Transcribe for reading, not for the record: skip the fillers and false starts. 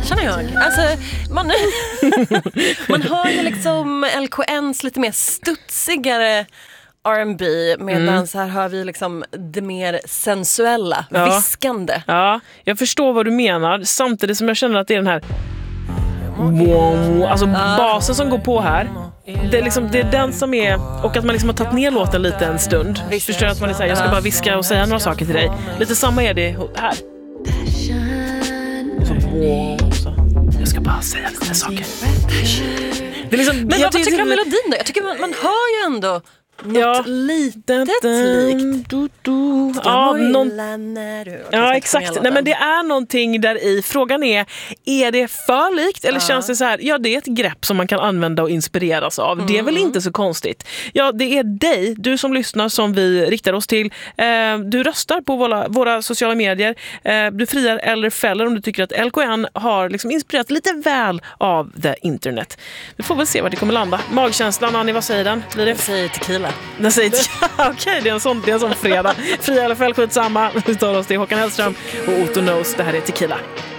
känner jag. Alltså, man hör ju liksom LKNs lite mer studsigare R&B, medan så här hör vi liksom det mer sensuella, viskande. Ja, jag förstår vad du menar. Samtidigt som jag känner att det är den här wow, alltså basen som går på här. Det är, liksom, det är den som är... Och att man liksom har tagit ner låten lite en stund. Förstår att man är så här, jag ska bara viska och säga några saker till dig. Lite samma är det här. Så, wow, så. Jag ska bara säga lite saker. Det är liksom, men vad tycker du om melodin då? Jag tycker man hör ju ändå något litet likt. Ja, exakt. Nej, men det är någonting där i. Frågan är det för likt eller känns det så här, ja, det är ett grepp som man kan använda och inspireras av. Det är väl inte så konstigt. Ja, det är dig, du som lyssnar, som vi riktar oss till. Du röstar på våra sociala medier. Du friar eller fäller om du tycker att LKN har liksom inspirerat lite väl av the internet. Vi får väl se var det kommer landa. Magkänslan, Annie, vad säger den? Blir det? Jag säger tequila. Den säger okej, det är en sån fredag. Fria eller fäll, skitsamma. Vi tar oss till Håkan Hellström och Otto Knows. Det här är Tequila.